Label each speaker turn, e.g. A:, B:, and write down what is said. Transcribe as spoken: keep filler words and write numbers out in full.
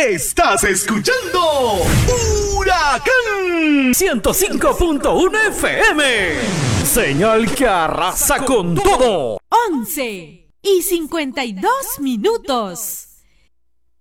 A: Estás escuchando Huracán ciento cinco punto uno F M. Señal que arrasa con todo.
B: once y cincuenta y dos minutos.